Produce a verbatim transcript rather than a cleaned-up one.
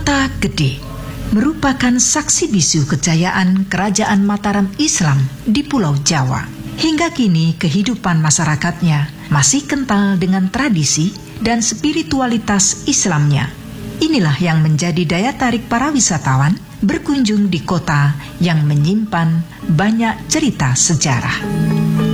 Kota Gede merupakan saksi bisu kejayaan Kerajaan Mataram Islam di Pulau Jawa. Hingga kini kehidupan masyarakatnya masih kental dengan tradisi dan spiritualitas Islamnya. Inilah yang menjadi daya tarik para wisatawan berkunjung di kota yang menyimpan banyak cerita sejarah.